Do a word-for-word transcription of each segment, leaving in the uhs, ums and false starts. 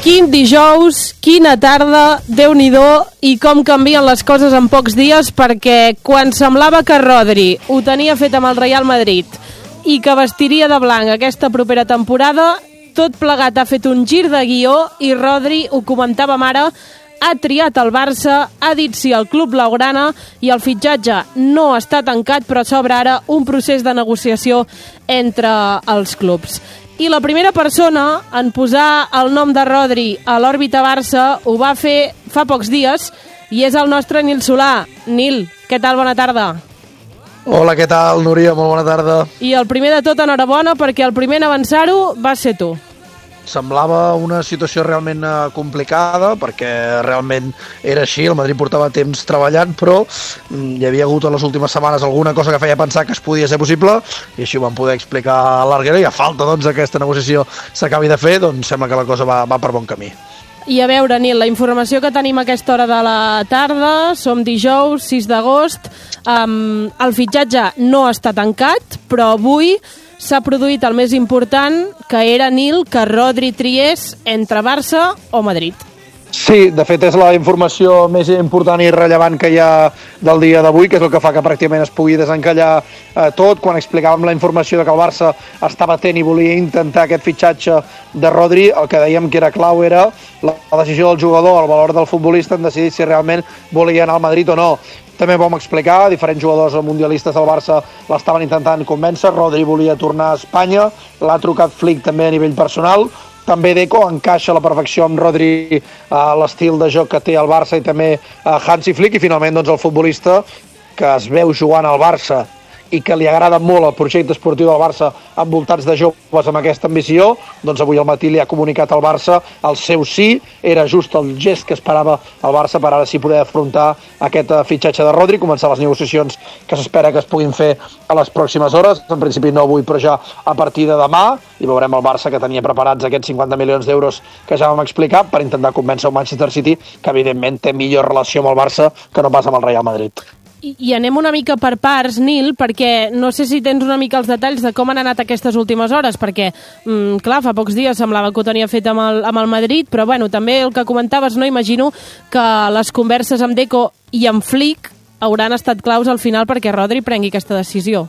Quin dijous, quina tarda, Déu-n'hi-do, i com canvien les coses en pocs dies, perquè quan semblava que Rodri ho tenia fet amb el Real Madrid i que vestiria de blanc aquesta propera temporada, tot plegat ha fet un gir de guió i Rodri, ho comentàvem ara, ha triat el Barça, ha dit sí al club blaugrana i el fitxatge no està tancat, però s'obre ara un procés de negociació entre els clubs. I la primera persona en posar el nom de Rodri a l'òrbita Barça ho va fer fa pocs dies i és el nostre Nil Solà. Nil, què tal? Bona tarda. Hola, què tal, Núria? Molt bona tarda. I el primer de tot, enhorabona, perquè el primer en avançar-ho va ser tu. Semblava una situació realment complicada, perquè realment era així, el Madrid portava temps treballant, però hi havia hagut en les últimes setmanes alguna cosa que feia pensar que es podia ser possible, i així ho vam poder explicar a l'Arguera, i a falta doncs, aquesta negociació s'acabi de fer, doncs sembla que la cosa va, va per bon camí. I a veure, Nil, la informació que tenim a aquesta hora de la tarda, som dijous, sis d'agost, um, el fitxatge no està tancat, però avui s'ha produït el més important, que era, Nil, que Rodri triés entre Barça o Madrid. Sí, de fet és la informació més important i rellevant que hi ha del dia d'avui, que és el que fa que pràcticament es pugui desencallar eh, tot. Quan explicàvem la informació de que el Barça estava atent i volia intentar aquest fitxatge de Rodri, el que dèiem que era clau era la decisió del jugador, el valor del futbolista en decidir si realment volia anar al Madrid o no. També vam explicar, diferents jugadors mundialistes del Barça l'estaven intentant convèncer, Rodri volia tornar a Espanya, l'ha trucat Flick també a nivell personal, també Deco encaixa a la perfecció amb Rodri a l'estil de joc que té el Barça i també Hansi Flick, i finalment doncs, el futbolista que es veu jugant al Barça i que li agrada molt el projecte esportiu del Barça envoltats de joves amb aquesta ambició, doncs avui al matí li ha comunicat al Barça el seu sí, era just el gest que esperava el Barça per ara sí poder afrontar aquest fitxatge de Rodri, començar les negociacions que s'espera que es puguin fer a les pròximes hores, en principi no avui però ja a partir de demà, i veurem el Barça que tenia preparats aquests cinquanta milions d'euros que ja vam explicar per intentar convèncer el Manchester City, que evidentment té millor relació amb el Barça que no pas amb el Real Madrid. I, I anem una mica per parts, Nil, perquè no sé si tens una mica els detalls de com han anat aquestes últimes hores, perquè, mm, clar, fa pocs dies semblava que ho tenia fet amb el, amb el Madrid, però bueno, també el que comentaves, no? Imagino que les converses amb Deco i amb Flick hauran estat claus al final perquè Rodri prengui aquesta decisió.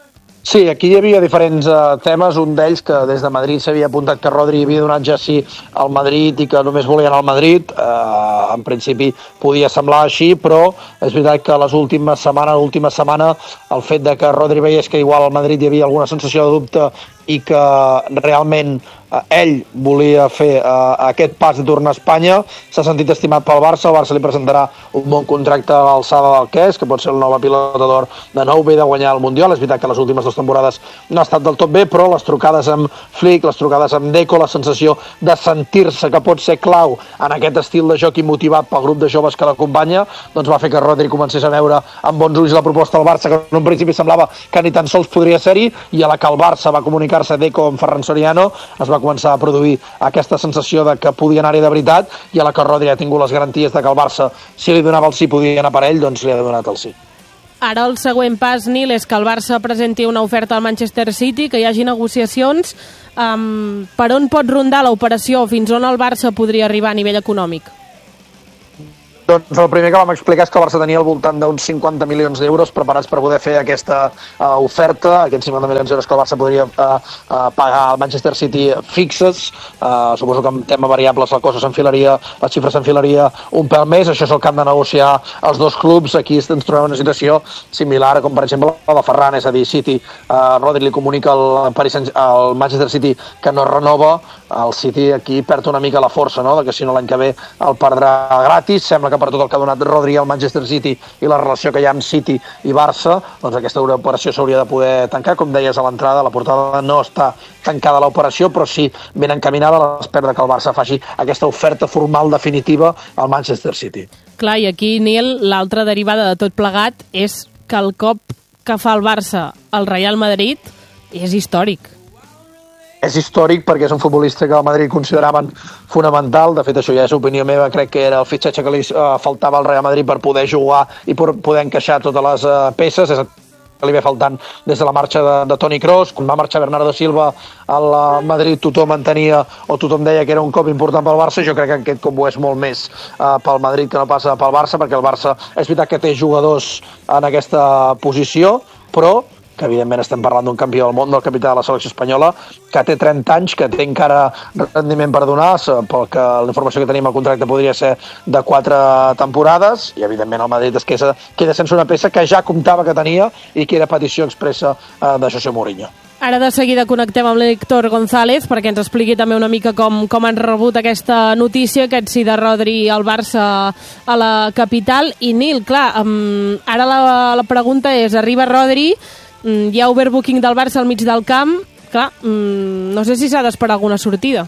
Sí, aquí hi havia diferents uh, temes, un d'ells que des de Madrid s'havia apuntat que Rodri havia donat ja sí al Madrid i que només volia anar al Madrid, uh, en principi podia semblar així, però és veritat que les últimes setmanes, l'última setmana, el fet de que Rodri veiés que igual al Madrid hi havia alguna sensació de dubte i que realment eh, ell volia fer eh, aquest pas de tornar a Espanya, s'ha sentit estimat pel Barça, el Barça li presentarà un bon contracte a l'alçada del que és, que pot ser el nou pilota d'or de nou, ve de guanyar el Mundial, és veritat que les últimes dues temporades no ha estat del tot bé, però les trucades amb Flick, les trucades amb Deco, la sensació de sentir-se que pot ser clau en aquest estil de joc i motivat pel grup de joves que l'acompanya, doncs va fer que Rodri comencés a veure amb bons ulls la proposta del Barça, que en un principi semblava que ni tan sols podria ser-hi, i a la que el Barça va comunicar Deco amb Ferran Soriano es va començar a produir aquesta sensació de que podia anar-hi de veritat, i a la que Rodri ha tingut les garanties de que el Barça, si li donava el sí, podia anar per ell, doncs li ha donat el sí. Ara el següent pas, Nil, és que el Barça presenti una oferta al Manchester City, que hi hagi negociacions. Um, per on pot rondar l'operació? Fins on el Barça podria arribar a nivell econòmic? Doncs el primer que vam explicar és que el Barça tenia al voltant d'uns cinquanta milions d'euros preparats per poder fer aquesta uh, oferta, aquests cinquanta milions d'euros que el Barça podria uh, uh, pagar al Manchester City fixes. Uh, suposo que en tema variables la cosa s'enfilaria, la xifra s'enfilaria un pèl més, això és el que han de negociar els dos clubs. Aquí ens trobem en una situació similar com per exemple la de Ferran, és a dir, City, uh, Rodri li comunica al, Paris, al Manchester City que no renova, el City aquí perd una mica la força, no?, de que si no l'any que ve el perdrà gratis. Sembla que per tot el que ha donat Rodri al Manchester City i la relació que hi ha amb City i Barça, doncs aquesta operació s'hauria de poder tancar. Com deies a l'entrada, la portada no està tancada l'operació, però sí ben encaminada a l'espera que el Barça faci aquesta oferta formal definitiva al Manchester City. Clar, i aquí, Nil, l'altra derivada de tot plegat és que el cop que fa el Barça al Real Madrid és històric. És històric perquè és un futbolista que el Madrid consideraven fonamental. De fet, això ja és opinió meva, crec que era el fitxatge que li uh, faltava al Real Madrid per poder jugar i per poder encaixar totes les uh, peces. És li ve faltant des de la marxa de, de Toni Kroos. Quan va marxar Bernardo Silva al Madrid tothom entenia o tothom deia que era un cop important pel Barça. Jo crec que aquest cop ho és molt més uh, pel Madrid que no passa pel Barça, perquè el Barça és veritat que té jugadors en aquesta posició, però que evidentment estem parlant d'un campió del món, del capità de la selecció espanyola, que té trenta anys, que té encara rendiment per donar, pel que la informació que tenim al contracte podria ser de quatre temporades, i evidentment el Madrid es queda, queda sense una peça que ja comptava que tenia i que era petició expressa eh, de José Mourinho. Ara de seguida connectem amb l'Héctor González perquè ens expliqui també una mica com, com han rebut aquesta notícia, aquest sí de Rodri al Barça a la capital. I Nil, clar, um, ara la, la pregunta és, arriba Rodri, um, hi ha overbooking del Barça al mig del camp, clar, um, no sé si s'ha d'esperar alguna sortida.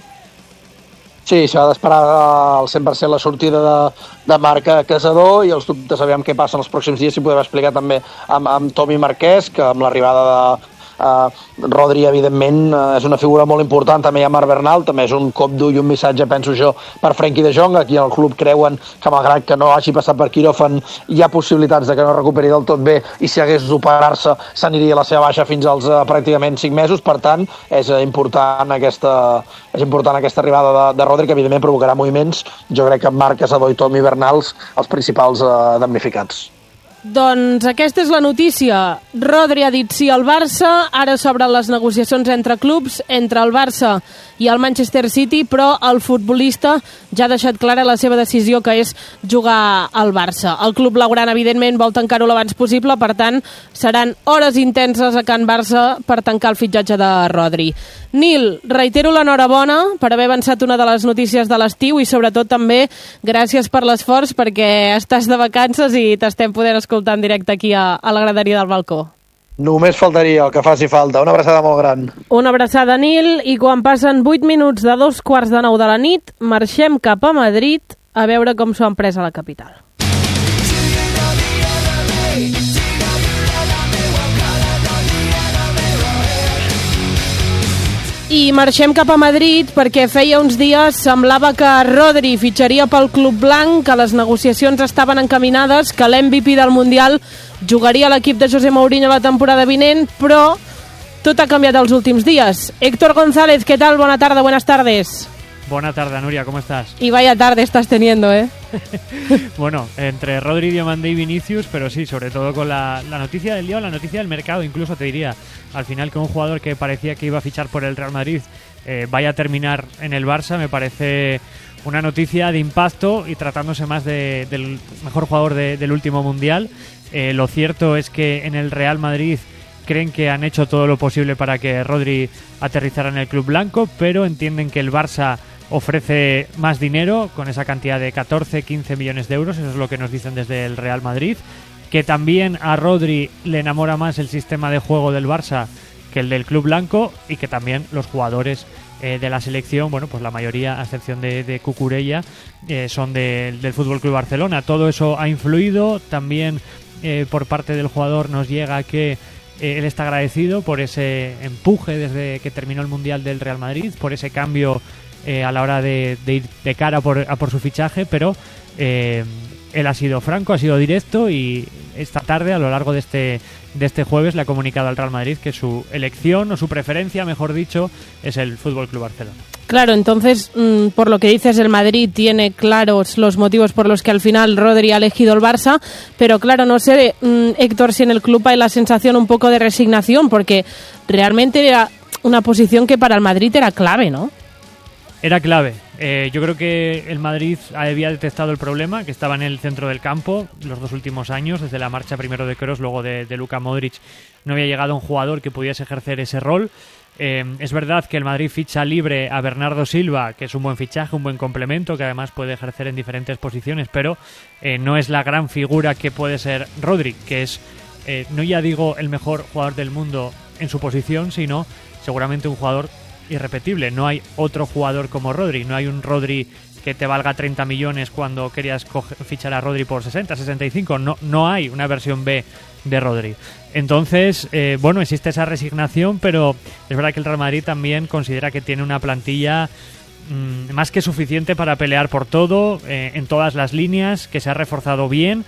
Sí, s'ha d'esperar al cent per cent la sortida de, de Marc Casador i els dubtes, aviam què passa en els pròxims dies, si podem explicar també amb, amb Tomi Marquès, que amb l'arribada de Uh, Rodri, evidentment, uh, és una figura molt important. També hi ha Marc Bernal, també és un cop dur i un missatge, penso jo, per Frenkie de Jong. Aquí al club creuen que, malgrat que no hagi passat per quiròfan, hi ha possibilitats de que no recuperi del tot bé i si hagués d'operar-se s'aniria a la seva baixa fins als uh, pràcticament cinc mesos. Per tant, és uh, important aquesta és important aquesta arribada de, de Rodri, que evidentment provocarà moviments. Jo crec que Marc Casador i Tomi Bernals els principals uh, damnificats. Doncs aquesta és la notícia. Rodri ha dit sí al Barça, ara s'obren les negociacions entre clubs, entre el Barça i el Manchester City, però el futbolista ja ha deixat clara la seva decisió, que és jugar al Barça. El club blaugrana, evidentment, vol tancar-ho l'abans possible, per tant, seran hores intenses a Can Barça per tancar el fitxatge de Rodri. Nil, reitero l'enhorabona per haver avançat una de les notícies de l'estiu i sobretot també gràcies per l'esforç, perquè estàs de vacances i t'estem podent escoltar en directe aquí a, a la graderia del balcó. Només faltaria el que faci falta. Una abraçada molt gran. Una abraçada, Nil, i quan passen vuit minuts de dos quarts de nou de la nit, marxem cap a Madrid a veure com s'ho han pres a la capital. I marxem cap a Madrid perquè feia uns dies semblava que Rodri fitxaria pel club blanc, que les negociacions estaven encaminades, que l'M V P del Mundial jugaria a l'equip de José Mourinho la temporada vinent, però tot ha canviat els últims dies. Héctor González, ¿qué tal? Buena tarde, buenas tardes. Buena tarde, Nuria, ¿cómo estás? Y vaya tarde estás teniendo, ¿eh? Bueno, entre Rodri, Diomande y Vinicius, pero sí, sobre todo con la, la noticia del día o la noticia del mercado, incluso te diría, al final que un jugador que parecía que iba a fichar por el Real Madrid eh, vaya a terminar en el Barça, me parece una noticia de impacto y tratándose más de, del mejor jugador de, del último Mundial. Eh, lo cierto es que en el Real Madrid creen que han hecho todo lo posible para que Rodri aterrizara en el club blanco, pero entienden que el Barça ofrece más dinero con esa cantidad de catorce, quince millones de euros, eso es lo que nos dicen desde el Real Madrid, que también a Rodri le enamora más el sistema de juego del Barça que el del club blanco y que también los jugadores eh, de la selección, bueno, pues la mayoría, a excepción de, de Cucurella, eh, son de, del F C Barcelona. Todo eso ha influido, también eh, por parte del jugador nos llega que eh, él está agradecido por ese empuje desde que terminó el Mundial del Real Madrid, por ese cambio Eh, a la hora de, de ir de cara por, a por su fichaje, pero eh, él ha sido franco, ha sido directo y esta tarde, a lo largo de este, de este jueves, le ha comunicado al Real Madrid que su elección o su preferencia, mejor dicho, es el F C Barcelona. Claro, entonces, mmm, por lo que dices, el Madrid tiene claros los motivos por los que al final Rodri ha elegido el Barça, pero claro, no sé, mmm, Héctor, si en el club hay la sensación un poco de resignación, porque realmente era una posición que para el Madrid era clave, ¿no? Era clave. Eh, yo creo que el Madrid había detectado el problema, que estaba en el centro del campo los dos últimos años, desde la marcha primero de Kroos, luego de, de Luka Modric. No había llegado un jugador que pudiese ejercer ese rol. Eh, es verdad que el Madrid ficha libre a Bernardo Silva, que es un buen fichaje, un buen complemento, que además puede ejercer en diferentes posiciones, pero eh, no es la gran figura que puede ser Rodri, que es, eh, no ya digo el mejor jugador del mundo en su posición, sino seguramente un jugador irrepetible. No hay otro jugador como Rodri, no hay un Rodri que te valga treinta millones cuando querías coger, fichar a Rodri por sesenta, sesenta y cinco, no, no hay una versión B de Rodri. Entonces, eh, bueno, existe esa resignación, pero es verdad que el Real Madrid también considera que tiene una plantilla mmm, más que suficiente para pelear por todo, eh, en todas las líneas, que se ha reforzado bien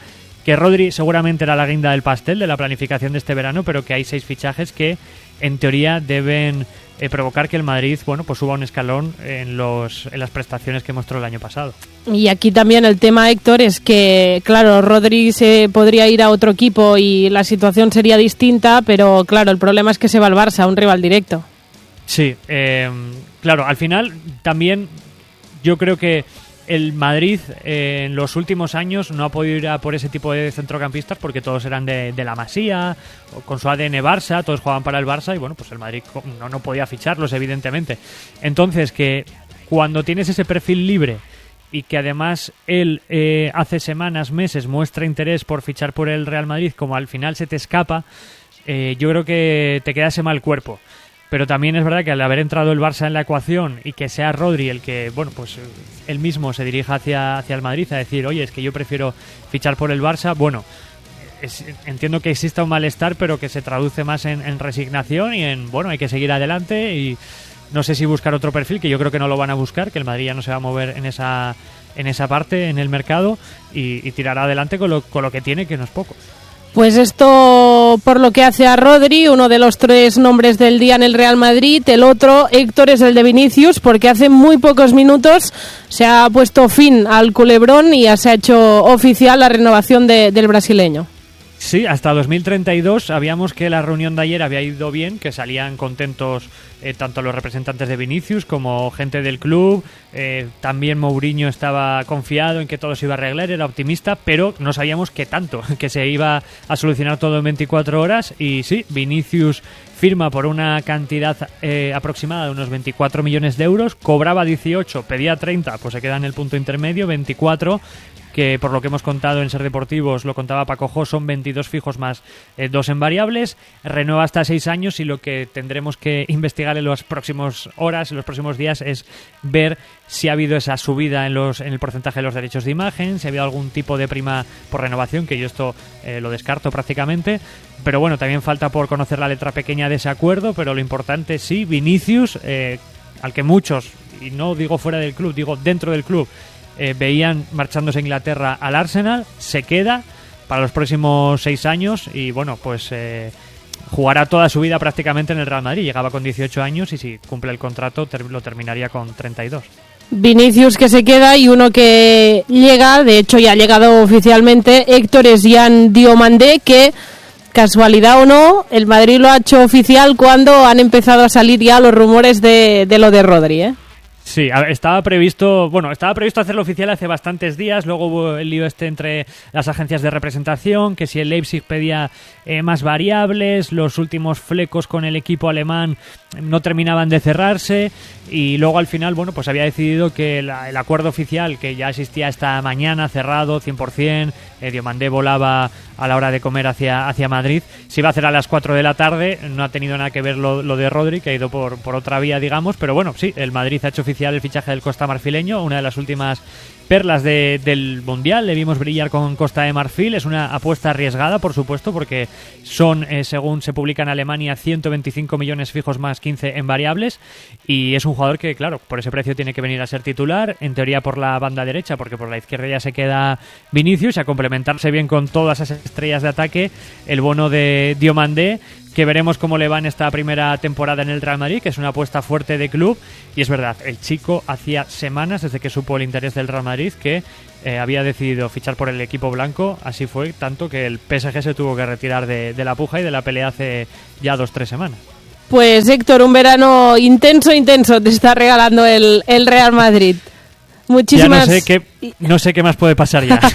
que Rodri seguramente era la guinda del pastel de la planificación de este verano, pero que hay seis fichajes que en teoría deben eh, provocar que el Madrid, bueno, pues suba un escalón en los en las prestaciones que mostró el año pasado. Y aquí también el tema, Héctor, es que, claro, Rodri se podría ir a otro equipo y la situación sería distinta, pero claro, el problema es que se va al Barça, un rival directo. Sí, eh, claro, al final también yo creo que el Madrid eh, en los últimos años no ha podido ir a por ese tipo de centrocampistas porque todos eran de, de la Masía, o con su A D N Barça, todos jugaban para el Barça y bueno, pues el Madrid no, no podía ficharlos, evidentemente. Entonces, que cuando tienes ese perfil libre y que además él eh, hace semanas, meses muestra interés por fichar por el Real Madrid, como al final se te escapa, eh, yo creo que te queda ese mal cuerpo. Pero también es verdad que al haber entrado el Barça en la ecuación y que sea Rodri el que, bueno, pues él mismo se dirija hacia, hacia el Madrid a decir, oye, es que yo prefiero fichar por el Barça, bueno, es, entiendo que exista un malestar, pero que se traduce más en, en resignación y en, bueno, hay que seguir adelante y no sé si buscar otro perfil, que yo creo que no lo van a buscar, que el Madrid ya no se va a mover en esa, en esa parte, en el mercado, y, y tirará adelante con lo, con lo que tiene, que no es poco. Pues esto por lo que hace a Rodri, uno de los tres nombres del día en el Real Madrid. El otro, Héctor, es el de Vinicius, porque hace muy pocos minutos se ha puesto fin al culebrón y ya se ha hecho oficial la renovación de, del brasileño. Sí, hasta dos mil treinta y dos sabíamos que la reunión de ayer había ido bien, que salían contentos eh, tanto los representantes de Vinicius como gente del club. Eh, también Mourinho estaba confiado en que todo se iba a arreglar, era optimista, pero no sabíamos qué tanto, que se iba a solucionar todo en veinticuatro horas. Y sí, Vinicius firma por una cantidad eh, aproximada de unos veinticuatro millones de euros, cobraba dieciocho, pedía treinta, pues se queda en el punto intermedio, veinticuatro, que por lo que hemos contado en Ser Deportivos, lo contaba Paco Jo, son veintidós fijos más eh, dos en variables, renueva hasta seis años y lo que tendremos que investigar en las próximas horas, en los próximos días, es ver si ha habido esa subida en los en el porcentaje de los derechos de imagen, si ha habido algún tipo de prima por renovación, que yo esto eh, lo descarto prácticamente, pero bueno, también falta por conocer la letra pequeña de ese acuerdo, pero lo importante sí, Vinicius, eh, al que muchos, y no digo fuera del club, digo dentro del club, Eh, veían marchándose a Inglaterra al Arsenal, se queda para los próximos seis años y bueno, pues eh, jugará toda su vida prácticamente en el Real Madrid. Llegaba con dieciocho años y si cumple el contrato ter- lo terminaría con treinta y dos. Vinicius que se queda y uno que llega, de hecho ya ha llegado oficialmente, Héctor, es Yan Diomandé, que casualidad o no, el Madrid lo ha hecho oficial cuando han empezado a salir ya los rumores de, de lo de Rodri, ¿eh? Sí, estaba previsto, bueno, estaba previsto hacerlo oficial hace bastantes días, luego hubo el lío este entre las agencias de representación, que si el Leipzig pedía eh, más variables, los últimos flecos con el equipo alemán no terminaban de cerrarse y luego al final, bueno, pues había decidido que la, el acuerdo oficial que ya existía esta mañana, cerrado, cien por ciento, eh, Diomandé volaba a la hora de comer hacia, hacia Madrid, se iba a hacer a las cuatro de la tarde, no ha tenido nada que ver lo, lo de Rodri, que ha ido por, por otra vía, digamos, pero bueno, sí, el Madrid ha hecho oficial el fichaje del Costa Marfileño, una de las últimas perlas de, del Mundial, le vimos brillar con Costa de Marfil, es una apuesta arriesgada, por supuesto, porque son, eh, según se publica en Alemania, ciento veinticinco millones fijos más quince en variables, y es un jugador que, claro, por ese precio tiene que venir a ser titular, en teoría por la banda derecha, porque por la izquierda ya se queda Vinicius, y a complementarse bien con todas esas estrellas de ataque, el bono de Diomandé, que veremos cómo le va en esta primera temporada en el Real Madrid, que es una apuesta fuerte de club, y es verdad, el chico hacía semanas desde que supo el interés del Real Madrid que eh, había decidido fichar por el equipo blanco, así fue tanto que el P S G se tuvo que retirar de, de la puja y de la pelea hace ya dos, tres semanas. Pues Héctor, un verano intenso, intenso te está regalando el, el Real Madrid. Muchísimas... Ya no sé qué, no sé qué más puede pasar ya.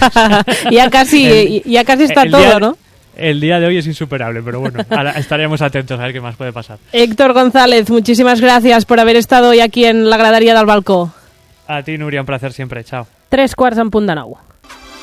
ya casi, el, ya casi está todo, día... ¿no? El día de hoy es insuperable, pero bueno, ahora estaremos atentos a ver qué más puede pasar. Héctor González, muchísimas gracias por haber estado hoy aquí en la graderia del balcó. A ti, Núria, un placer siempre. Chao. Tres quarts en punt de nou.